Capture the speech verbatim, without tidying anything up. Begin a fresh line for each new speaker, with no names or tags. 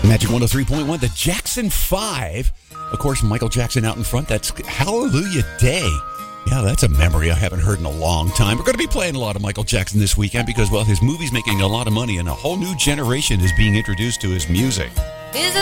Magic one oh three point one, the Jackson five. Of course, Michael Jackson out in front. That's Hallelujah Day. Yeah, that's a memory I haven't heard in a long time. We're going to be playing a lot of Michael Jackson this weekend because, well, his movie's making a lot of money and a whole new generation is being introduced to his music.